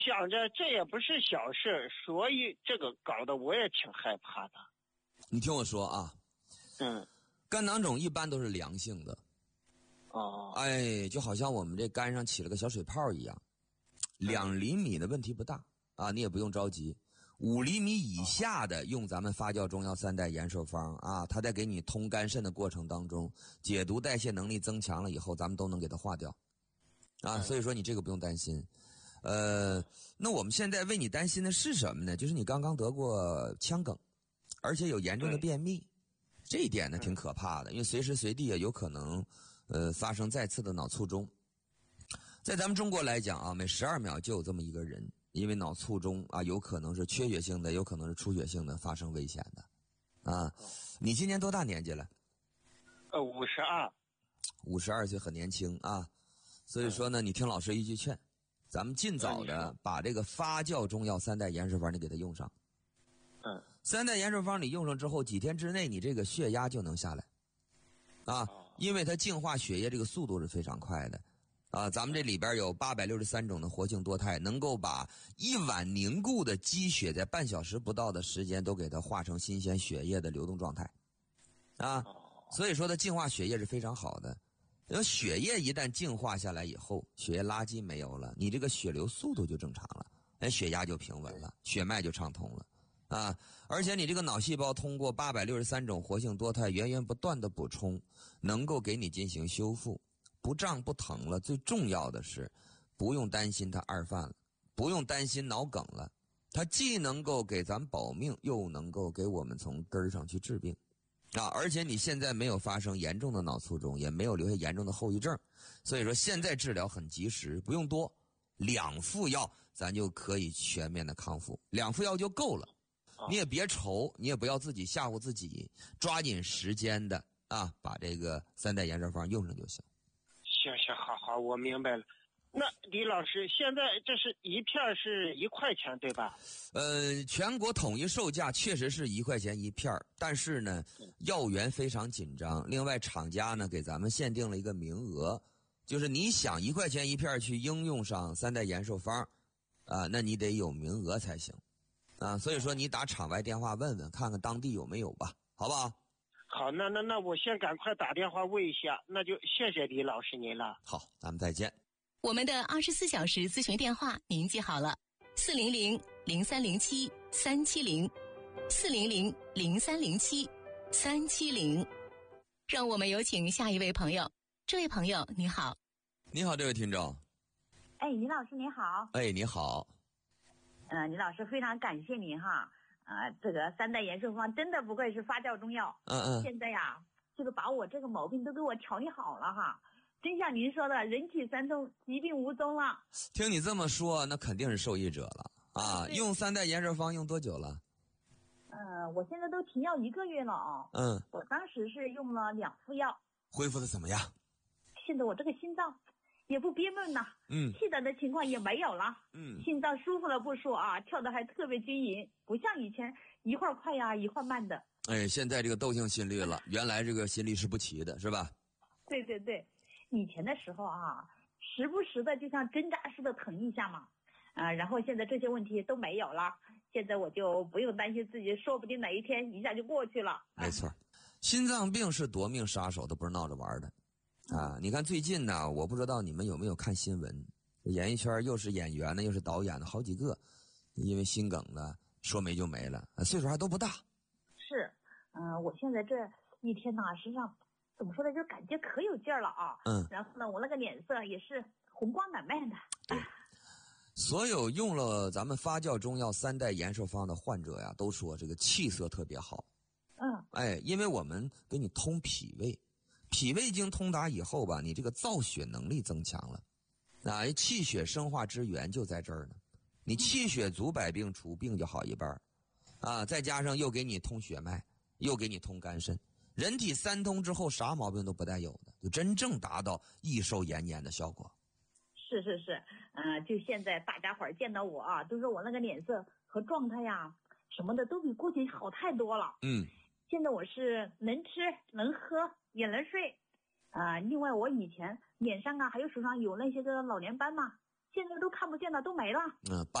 想着这也不是小事，所以这个搞得我也挺害怕的。 你听我说啊，肝囊肿一般都是良性的。哎，就好像我们这肝上起了个小水泡一样，2厘米的问题不大啊，你也不用着急。5厘米以下的，用咱们发酵中药3代延寿方啊，它在给你通肝肾的过程当中，解毒代谢能力增强了以后，咱们都能给它化掉啊。所以说你这个不用担心。那我们现在为你担心的是什么呢？就是你刚刚得过腔梗，而且有严重的便秘，这一点呢挺可怕的，因为随时随地啊有可能发生再次的脑卒中。在咱们中国来讲啊，每12秒就有这么一个人因为脑卒中啊，有可能是缺血性的，有可能是出血性的发生危险的啊。你今年多大年纪了 ？52。 52岁很年轻啊。所以说呢，你听老师一句劝，咱们尽早的把这个发酵中药3代延寿方你给它用上。3代延寿方你用上之后，几天之内你这个血压就能下来啊，因为它净化血液这个速度是非常快的啊。咱们这里边有863种的活性多肽，能够把一碗凝固的积血在半小时不到的时间都给它化成新鲜血液的流动状态啊。所以说它净化血液是非常好的。血液一旦净化下来以后，血液垃圾没有了，你这个血流速度就正常了，血压就平稳了，血脉就畅通了啊。而且你这个脑细胞通过863种活性多肽源源不断的补充，能够给你进行修复，不胀不疼了。最重要的是不用担心它二犯了，不用担心脑梗了，它既能够给咱保命，又能够给我们从根儿上去治病啊。而且你现在没有发生严重的脑卒中，也没有留下严重的后遗症，所以说现在治疗很及时，不用多，2副药咱就可以全面的康复，2副药就够了。你也别愁，你也不要自己吓唬自己，抓紧时间的啊，把这个3代延寿方用上就行。 行，好，我明白了。那李老师，现在这是一片是1块钱对吧？ 全国统一售价确实是1块钱一片，但是呢，药源非常紧张。另外，厂家呢给咱们限定了一个名额，就是你想1块钱一片去应用上3代延寿方，啊，那你得有名额才行，啊，所以说你打场外电话问问，看看当地有没有吧，好不好？ 好，那我先赶快打电话问一下，那就谢谢李老师您了。 好，咱们再见。 我们的24小时咨询电话您记好了，400-0307-370，400-0307-370。让我们有请下一位朋友。这位朋友你好。 你好，这位听众。 李老师你好。 你好。 李老师非常感谢您哈。这个3代延寿方真的不愧是发酵中药。现在呀，这个把我这个毛病都给我调理好了哈。真像您说的，人体三通，疾病无踪了。 听你这么说，那肯定是受益者了啊！用3代延寿方用多久了？ 我现在都停药1个月了啊。我当时是用了2副药。 恢复的怎么样？ 现在我这个心脏也不憋闷了，气短的情况也没有了，心脏舒服了不说啊，跳得还特别均匀，不像以前一会儿快呀一会儿慢的。 现在这个窦性心律了，原来这个心律是不齐的，是吧？ 对，以前的时候啊，时不时的就像针扎似的疼一下嘛，然后现在这些问题都没有了，现在我就不用担心自己，说不定哪一天一下就过去了。 没错，心脏病是夺命杀手，都不是闹着玩的啊！你看最近呢，我不知道你们有没有看新闻，演艺圈又是演员的，又是导演的，好几个因为心梗的说没就没了，岁数还都不大。 是，我现在这一天呢，实际上怎么说呢，就感觉可有劲儿了啊。然后呢，我那个脸色也是红光满面的。 对，所有用了咱们发酵中药3代延寿方的患者呀，都说这个气色特别好。因为我们给你通脾胃，脾胃经通达以后吧，你这个造血能力增强了，气血生化之源就在这儿呢。你气血足，百病除，病就好一半啊！再加上又给你通血脉，又给你通肝肾，人体3通之后，啥毛病都不带有的，就真正达到益寿延年的效果。 是，就现在大家伙儿见到我啊，都说我那个脸色和状态呀什么的都比过去好太多了。现在我是能吃能喝也能睡，另外我以前脸上啊还有手上有那些个老年斑嘛， 现在都看不见了，都没了。